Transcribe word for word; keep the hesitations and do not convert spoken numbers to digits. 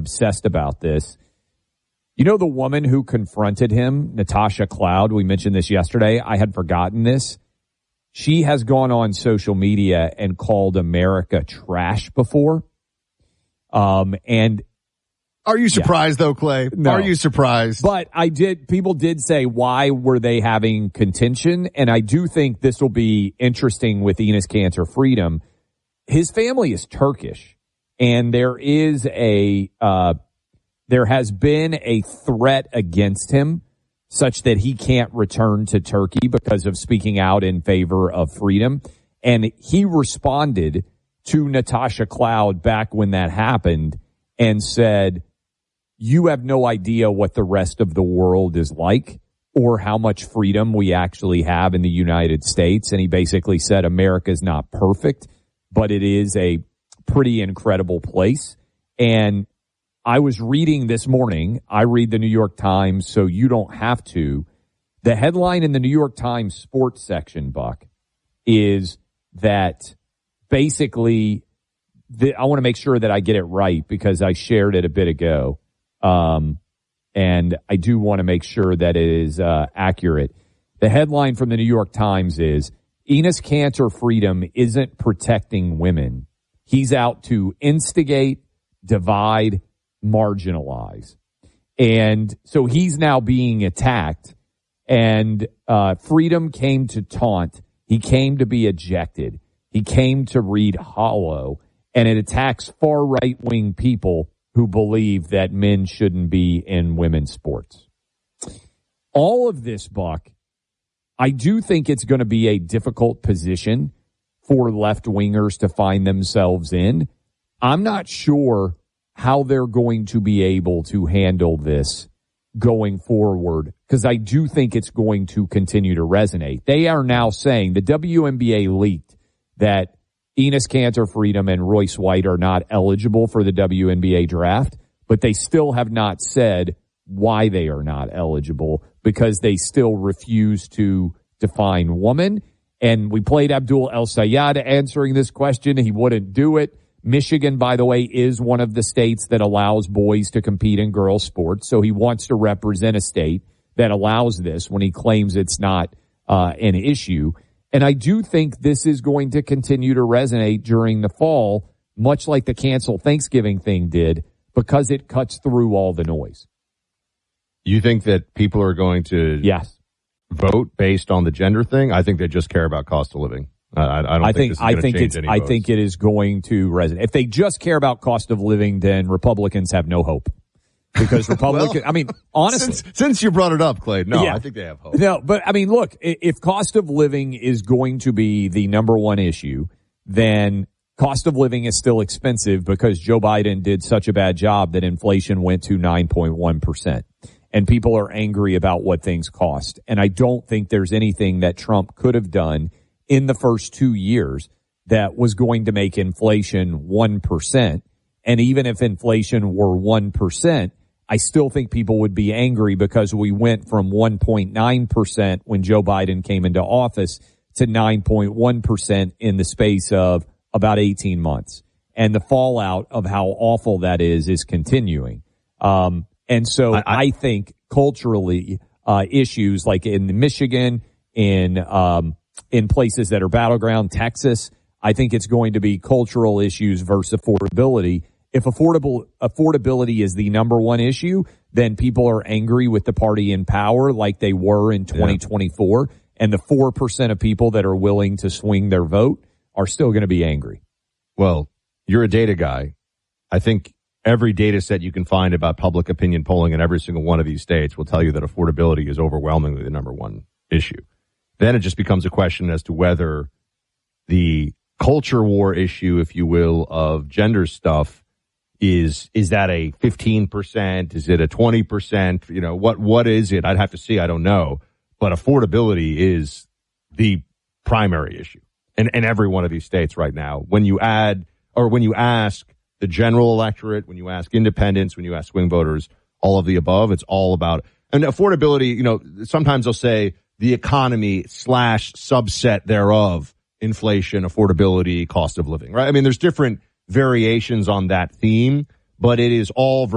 obsessed about this. You know the woman who confronted him, Natasha Cloud? We mentioned this yesterday. I had forgotten this. She has gone on social media and called America trash before. Um, and are you surprised, yeah. though, Clay? No. Are you surprised? But I did. People did say, why were they having contention? And I do think this will be interesting with Enes Kanter Freedom. His family is Turkish, and there is a uh, there has been a threat against him, such that he can't return to Turkey because of speaking out in favor of freedom. And he responded to Natasha Cloud back when that happened and said, you have no idea what the rest of the world is like or how much freedom we actually have in the United States. And he basically said America is not perfect, but it is a pretty incredible place. And I was reading this morning, I read the New York Times, so you don't have to. The headline in the New York Times sports section, Buck, is that basically, the, I want to make sure that I get it right because I shared it a bit ago. Um, and I do want to make sure that it is uh, accurate. The headline from the New York Times is, Enes Kanter Freedom isn't protecting women. He's out to instigate, divide, marginalize. And so he's now being attacked, and uh, Freedom came to taunt. He came to be ejected. He came to read hollow, and it attacks far right-wing people who believe that men shouldn't be in women's sports. All of this, Buck, I do think it's going to be a difficult position for left-wingers to find themselves in. I'm not sure how they're going to be able to handle this going forward, because I do think it's going to continue to resonate. They are now saying, the W N B A leaked that Enes Kanter Freedom and Royce White are not eligible for the W N B A draft, but they still have not said why they are not eligible, because they still refuse to define woman. And we played Abdul El Sayed answering this question. He wouldn't do it. Michigan, by the way, is one of the states that allows boys to compete in girls' sports. So he wants to represent a state that allows this when he claims it's not uh, an issue. And I do think this is going to continue to resonate during the fall, much like the cancel Thanksgiving thing did, because it cuts through all the noise. You think that people are going to yes. vote based on the gender thing? I think they just care about cost of living. I, I don't I think, think this is I going think to change it's any I votes. think it is going to resonate. If they just care about cost of living, then Republicans have no hope. Because Republican, well, I mean, honestly, since, since you brought it up, Clay, no, yeah. I think they have hope. No, but I mean, look, if cost of living is going to be the number one issue, then cost of living is still expensive because Joe Biden did such a bad job that inflation went to nine point one percent. And people are angry about what things cost. And I don't think there's anything that Trump could have done in the first two years that was going to make inflation one percent. And even if inflation were one percent, I still think people would be angry because we went from one point nine percent when Joe Biden came into office to nine point one percent in the space of about eighteen months. And the fallout of how awful that is is continuing. Um, and so I, I, I think culturally, uh, issues like in Michigan, in, um, in places that are battleground, Texas, I think it's going to be cultural issues versus affordability. If affordable affordability is the number one issue, then people are angry with the party in power like they were in twenty twenty-four. Yeah. And the four percent of people that are willing to swing their vote are still going to be angry. Well, you're a data guy. I think every data set you can find about public opinion polling in every single one of these states will tell you that affordability is overwhelmingly the number one issue. Then it just becomes a question as to whether the culture war issue, if you will, of gender stuff is, is that a fifteen percent? Is it a twenty percent? You know, what, what is it? I'd have to see. I don't know. But affordability is the primary issue in, in every one of these states right now. When you add, or when you ask the general electorate, when you ask independents, when you ask swing voters, all of the above, it's all about, and affordability, you know, sometimes they'll say the economy slash subset thereof, inflation, affordability, cost of living, right? I mean, there's different variations on that theme, but it is all